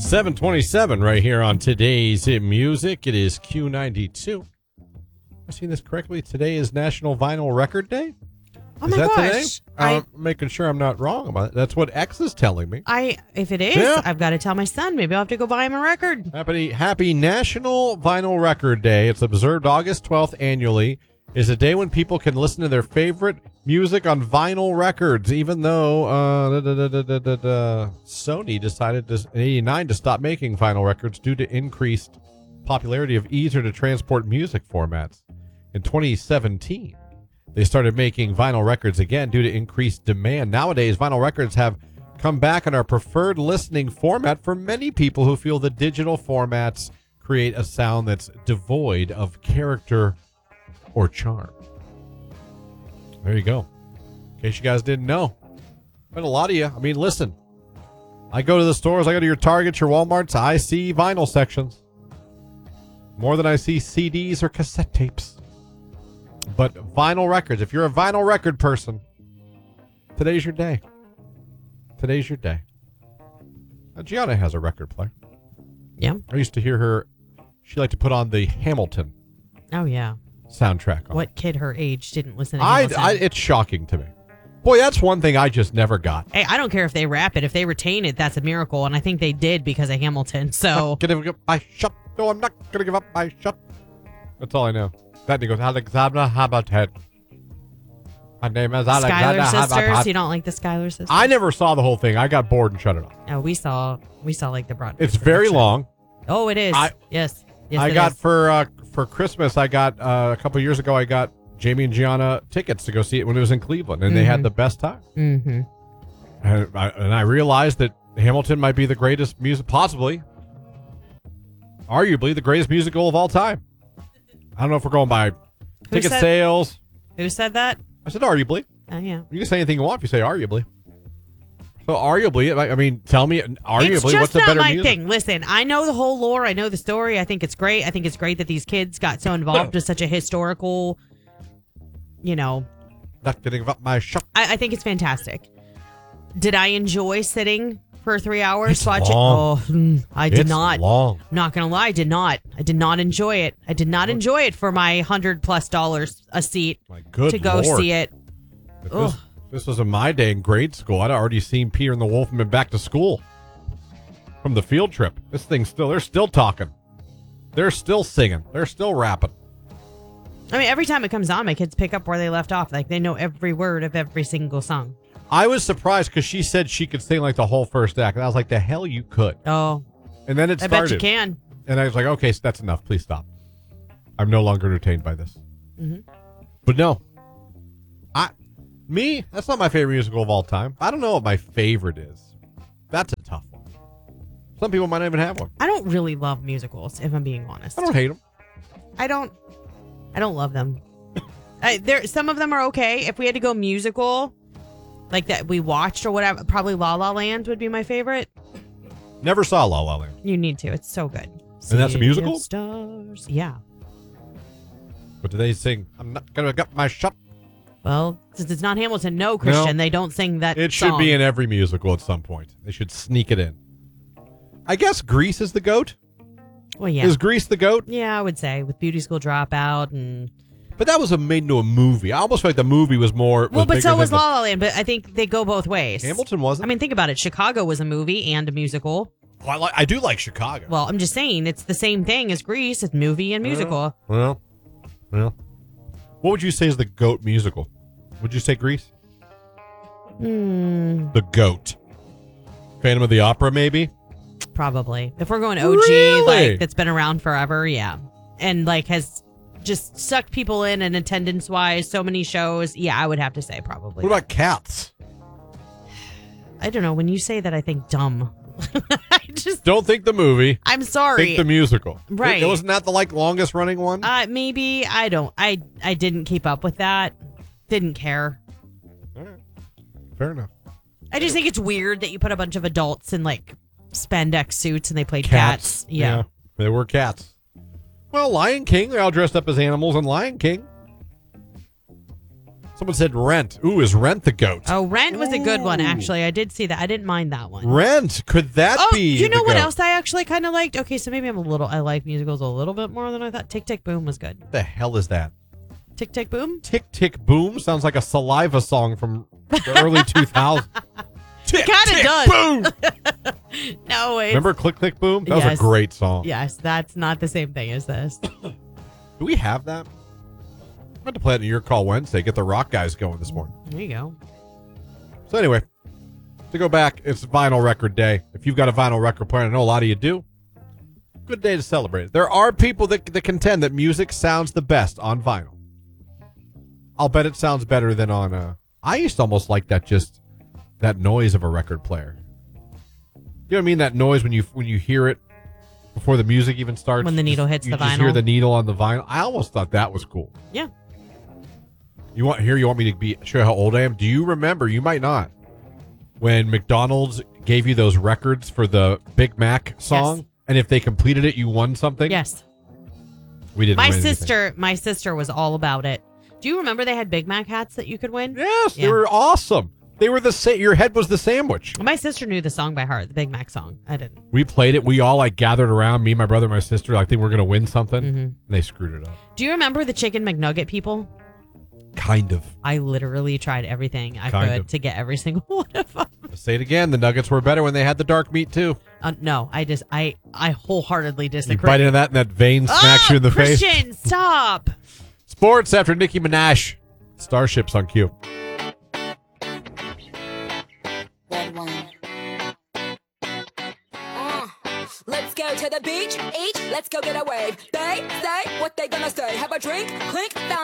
727 right here on today's Hit Music. It is Q92. Am I seeing this correctly? Today is National Vinyl Record Day? Oh is my that gosh. today? I'm making sure I'm not wrong about it. That's what X is telling me. If it is, Yeah. I've got to tell my son. Maybe I'll have to go buy him a record. Happy National Vinyl Record Day. It's observed August 12th annually. Is a day when people can listen to their favorite music on vinyl records, even though Sony decided in 1989 to stop making vinyl records due to increased popularity of easier to transport music formats. In 2017, they started making vinyl records again due to increased demand. Nowadays, vinyl records have come back in our preferred listening format for many people who feel the digital formats create a sound that's devoid of character or charm. There you go. In case you guys didn't know. But a lot of you, I mean, listen. I go to the stores, I go to your Targets, your Walmarts, I see vinyl sections. More than I see CDs or cassette tapes. But vinyl records, if you're a vinyl record person, today's your day. Today's your day. Now, Gianna has a record player. Yeah. I used to hear her, she liked to put on the Hamilton Oh, yeah. soundtrack on. What kid her age didn't listen to Hamilton? It's shocking to me. Boy, that's one thing I just never got. Hey, I don't care if they rap it. If they retain it, that's a miracle. And I think they did because of Hamilton. So, Gonna give up my shot. No, I'm not gonna give up my shot. That's all I know. That he goes, Alexandra Habitat. My name is Alexandra Schuyler Sisters. Habitat. You don't like the Schuyler Sisters? I never saw the whole thing. I got bored and shut it off. No, we saw like the Broadway. It's very production. long. Oh, it is. Yes. Yes, I it got is. for Christmas. I got a couple of years ago. I got Jamie and Gianna tickets to go see it when it was in Cleveland, and they had the best time. Mm-hmm. And I realized that Hamilton might be the greatest music, possibly, arguably the greatest musical of all time. I don't know if we're going by ticket sales. Who said that? I said arguably. Yeah. You can say anything you want if you say arguably. So arguably, I mean, tell me arguably It's just what's the not better my music? thing. Listen, I know the whole lore. I know the story. I think it's great. I think it's great that these kids got so involved with such a historical, Not getting up my shot. I think it's fantastic. Did I enjoy sitting for 3 hours It's watching? long. Oh, I did It's not. long. I'm not gonna lie, I did not. I did not enjoy it. I did not enjoy it for my $100+ a seat My good to go Lord. see it. If this was in my day in grade school, I'd already seen Peter and the Wolf and been back to school from the field trip. This thing's they're still talking. They're still singing. They're still rapping. I mean, every time it comes on, my kids pick up where they left off. Like, they know every word of every single song. I was surprised because she said she could sing like the whole first act. And I was like, the hell you could. Oh, And then it I started. bet you can. And I was like, okay, so that's enough. Please stop. I'm no longer entertained by this. Mm-hmm. But no. That's not my favorite musical of all time. I don't know what my favorite is. That's a tough one. Some people might not even have one. I don't really love musicals, if I'm being honest. I don't hate them. I don't love them. Some of them are okay. If we had to go musical, like that we watched or whatever, probably La La Land would be my favorite. Never saw La La Land. You need to. It's so good. And that's a musical? Stars. Yeah. But do they sing, I'm not going to get my shot? Well, since it's not Hamilton, no, Christian, they don't sing that It should song. be in every musical at some point. They should sneak it in. I guess Grease is the GOAT. Well, yeah. Is Grease the GOAT? Yeah, I would say, with Beauty School Dropout and... But that was made into a movie. I almost feel like the movie was more... Well, but bigger so was than La La Land, but I think they go both ways. Hamilton wasn't? I mean, think about it. Chicago was a movie and a musical. Well, I do like Chicago. Well, I'm just saying, it's the same thing as Grease. It's movie and musical. Well. What would you say is the GOAT musical? Would you say Grease? The GOAT. Phantom of the Opera, maybe? Probably. If we're going OG, Really? like, that's been around forever, yeah. And, like, has just sucked people in and attendance-wise, so many shows, yeah, I would have to say probably. What about Cats? I don't know. When you say that, I think dumb. I just... Don't think the movie. I'm sorry. Think the musical. Right. Wasn't that the longest running one? Maybe. I don't. I didn't keep up with that. Didn't care. All right. Fair enough. I just think it's weird that you put a bunch of adults in, like, spandex suits and they played cats. Yeah. They were cats. Well, Lion King, they all dressed up as animals in Lion King. Someone said Rent. Ooh, is Rent the GOAT? Oh, Rent was a good one, Ooh. actually. I did see that. I didn't mind that one. Rent. Could that be you know the what GOAT? else I actually kind of liked? Okay, so maybe I like musicals a little bit more than I thought. Tick, Tick, Boom was good. What the hell is that? Tick, Tick, Boom? Tick, Tick, Boom? Sounds like a Saliva song from the early 2000s. Tick, Kinda tick, does. boom! No, it's... Remember Click, Click, Boom? That was Yes. a great song. Yes, that's not the same thing as this. Do we have that? I'm going to play it in Your Call Wednesday. Get the rock guys going this morning. There you go. So anyway, to go back, it's vinyl record day. If you've got a vinyl record player, I know a lot of you do. Good day to celebrate it. There are people that contend that music sounds the best on vinyl. I'll bet it sounds better than on I used to almost like that noise of a record player. You know what I mean? That noise when you hear it before the music even starts. When the needle hits you the just vinyl. hear the needle on the vinyl. I almost thought that was cool. Yeah. You want me to show you how old I am? Do you remember? You might not. When McDonald's gave you those records for the Big Mac song, Yes. and if they completed it, you won something. Yes. We didn't. My win anything. my sister was all about it. Do you remember they had Big Mac hats that you could win? Yes, they Yeah. were awesome. They were your head was the sandwich. My sister knew the song by heart, the Big Mac song. I didn't. We played it. We all like gathered around. Me, my brother, my sister. I think we're gonna win something. And they screwed it up. Do you remember the Chicken McNugget people? Kind of. I literally tried everything I Kind could of. to get every single one of them. I'll say it again. The Nuggets were better when they had the dark meat too. No, I wholeheartedly You disagree. bite into that, and that vein smacks you in the face. Christian, stop. Sports after Nicki Minaj. Starships on cue. Red wine. Let's go to the beach, eat, let's go get a wave. They say what they gonna say. Have a drink, clink,